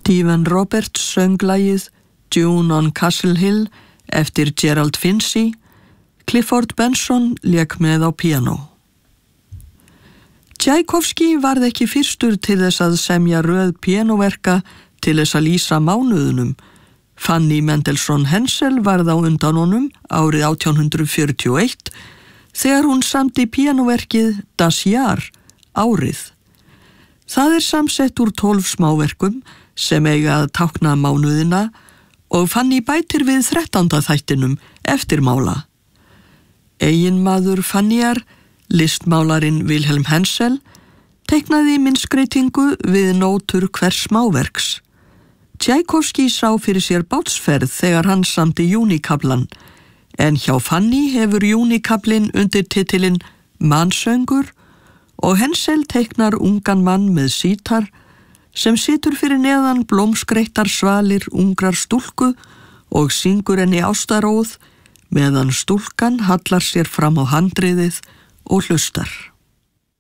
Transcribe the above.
Stephen Roberts söng lagið June on Castle Hill eftir Gerald Finzi. Clifford Benson lék með á píanó. Tchaikovsky varð ekki fyrstur til þess að semja röð píanóverka til þess að lýsa mánuðunum. Fanny Mendelssohn Hensel varð á undan honum árið 1841 þegar hún samdi píanóverkið Das Jahr, árið. Það samsett úr 12 smáverkum sem eiga að tákna mánuðina og Fanny bætir við 13. þættinum eftirmála. Eiginmaður Fannyar, listmálarinn Wilhelm Hensel, teiknaði myndskreytingu við nótur hvers smáverks. Tchaikovsky sá fyrir sér bátsferð þegar hann samdi júnikaflan, en hjá Fanny hefur júnikablinn undir titilinn Mannsöngur og Hensel teiknar ungan mann með sítar sem situr fyrir neðan blómskreyttar svalir ungrar stúlku og syngur henni ástaróð meðan stúlkan hallar sér fram á handriðið og hlustar.